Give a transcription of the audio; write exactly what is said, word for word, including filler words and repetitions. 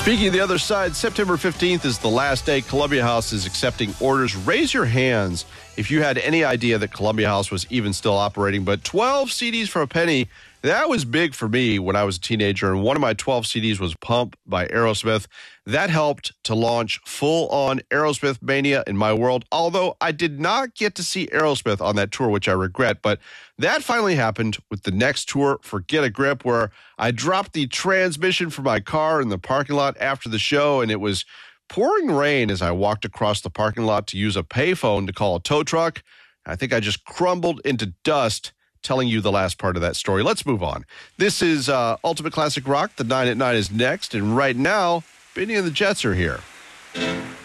Speaking of the other side, September fifteenth is the last day Columbia House is accepting orders. Raise your hands if you had any idea that Columbia House was even still operating. But twelve C Ds for a penny, that was big for me when I was a teenager. And one of my twelve C Ds was Pump by Aerosmith. That helped to launch full-on Aerosmith mania in my world, although I did not get to see Aerosmith on that tour, which I regret. But that finally happened with the next tour, Forget a Grip, where I dropped the transmission from my car in the parking lot after the show, and it was pouring rain as I walked across the parking lot to use a payphone to call a tow truck. I think I just crumbled into dust telling you the last part of that story. Let's move on. This is uh, Ultimate Classic Rock. The nine at nine is next, and right now, Benny and the Jets are here.